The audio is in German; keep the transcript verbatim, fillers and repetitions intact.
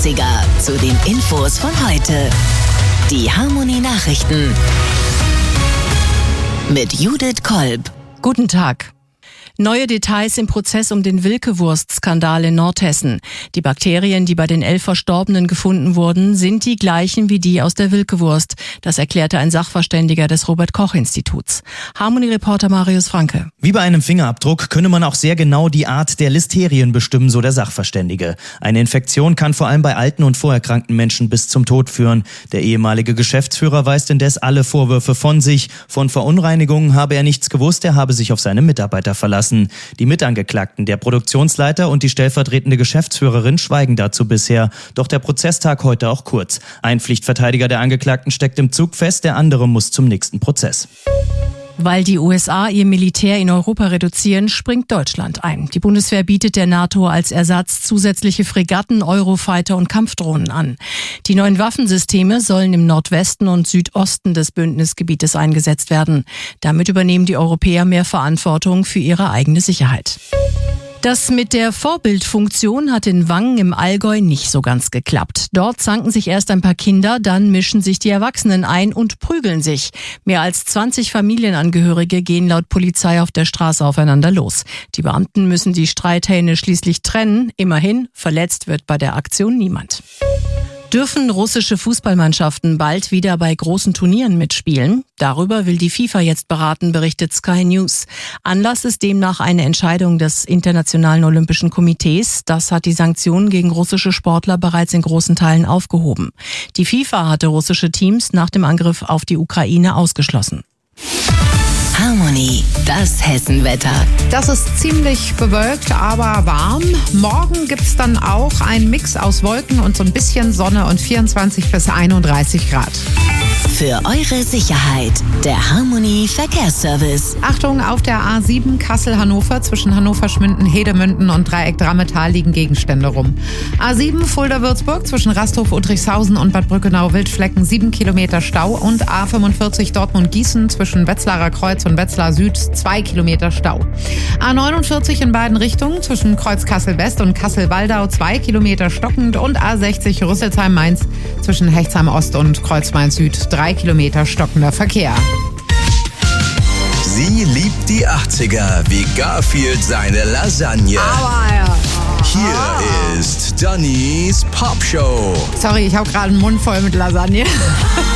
achtziger zu den Infos von heute. Die Harmony Nachrichten mit Judith Kolb. Guten Tag. Neue Details im Prozess um den Wilke-Wurst-Skandal in Nordhessen. Die Bakterien, die bei den elf Verstorbenen gefunden wurden, sind die gleichen wie die aus der Wilke-Wurst. Das erklärte ein Sachverständiger des Robert-Koch-Instituts. Harmony-Reporter Marius Franke. Wie bei einem Fingerabdruck könne man auch sehr genau die Art der Listerien bestimmen, so der Sachverständige. Eine Infektion kann vor allem bei alten und vorerkrankten Menschen bis zum Tod führen. Der ehemalige Geschäftsführer weist indes alle Vorwürfe von sich. Von Verunreinigungen habe er nichts gewusst, er habe sich auf seine Mitarbeiter verlassen. Die Mitangeklagten, der Produktionsleiter und die stellvertretende Geschäftsführerin, schweigen dazu bisher. Doch der Prozesstag heute auch kurz. Ein Pflichtverteidiger der Angeklagten steckt im Zug fest, der andere muss zum nächsten Prozess. Weil die U S A ihr Militär in Europa reduzieren, springt Deutschland ein. Die Bundeswehr bietet der NATO als Ersatz zusätzliche Fregatten, Eurofighter und Kampfdrohnen an. Die neuen Waffensysteme sollen im Nordwesten und Südosten des Bündnisgebietes eingesetzt werden. Damit übernehmen die Europäer mehr Verantwortung für ihre eigene Sicherheit. Das mit der Vorbildfunktion hat in Wangen im Allgäu nicht so ganz geklappt. Dort zanken sich erst ein paar Kinder, dann mischen sich die Erwachsenen ein und prügeln sich. Mehr als zwanzig Familienangehörige gehen laut Polizei auf der Straße aufeinander los. Die Beamten müssen die Streithähne schließlich trennen. Immerhin, verletzt wird bei der Aktion niemand. Dürfen russische Fußballmannschaften bald wieder bei großen Turnieren mitspielen? Darüber will die FIFA jetzt beraten, berichtet Sky News. Anlass ist demnach eine Entscheidung des Internationalen Olympischen Komitees. Das hat die Sanktionen gegen russische Sportler bereits in großen Teilen aufgehoben. Die FIFA hatte russische Teams nach dem Angriff auf die Ukraine ausgeschlossen. Harmony, das Hessenwetter. Das ist ziemlich bewölkt, aber warm. Morgen gibt's dann auch einen Mix aus Wolken und so ein bisschen Sonne und vierundzwanzig bis einunddreißig Grad. Für eure Sicherheit, der Harmony Verkehrsservice. Achtung, auf der A sieben Kassel-Hannover zwischen Hannover-Schmünden, Hedemünden und Dreieck Drammetal liegen Gegenstände rum. A sieben Fulda-Würzburg zwischen Rasthof, Udrichshausen und Bad Brückenau-Wildflecken sieben Kilometer Stau und A fünfundvierzig Dortmund-Gießen zwischen Wetzlarer Kreuz und Wetzlar Süd zwei Kilometer Stau. A neunundvierzig in beiden Richtungen zwischen Kreuz Kassel-West und Kassel-Waldau zwei Kilometer stockend und A sechzig Rüsselsheim-Mainz zwischen Hechtsheim-Ost und Kreuz-Main-Süd drei Kilometer stockender Verkehr. Sie liebt die achtziger wie Garfield seine Lasagne. Aua, ja. Hier ist Dannys Popshow. Sorry, ich habe gerade einen Mund voll mit Lasagne.